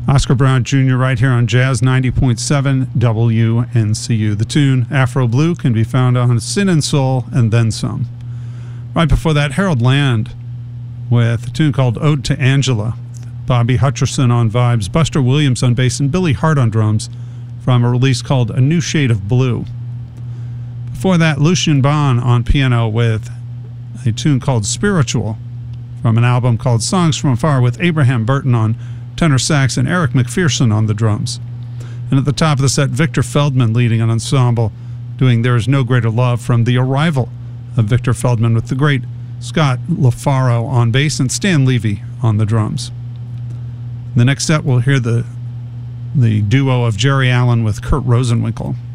Oscar Brown Jr. right here on Jazz 90.7 WNCU. The tune Afro Blue can be found on Sin and Soul and Then Some. Right before that, Harold Land with a tune called Ode to Angela. Bobby Hutcherson on vibes, Buster Williams on bass, and Billy Hart on drums from a release called A New Shade of Blue. Before that, Lucien Bond on piano with a tune called Spiritual from an album called Songs from Afar with Abraham Burton on tenor sax and Eric McPherson on the drums. And at the top of the set, Victor Feldman leading an ensemble doing There Is No Greater Love from The Arrival of Victor Feldman with the great Scott LaFaro on bass and Stan Levy on the drums. In the next set, we'll hear the duo of Jerry Allen with Kurt Rosenwinkel.